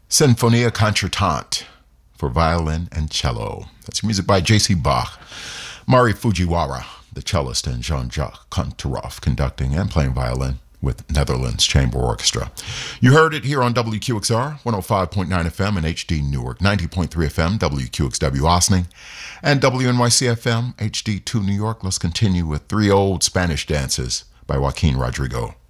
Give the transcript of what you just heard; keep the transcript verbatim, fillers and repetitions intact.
Sinfonia Concertante for violin and cello. That's music by J C Bach. Mari Fujiwara, the cellist, and Jean-Jacques Kantorov conducting and playing violin with Netherlands Chamber Orchestra. You heard it here on W Q X R, one oh five point nine F M in H D Newark, ninety point three F M, W Q X W Ossining, and W N Y C F M, H D two New York. Let's continue with Three Old Spanish Dances by Joaquin Rodrigo.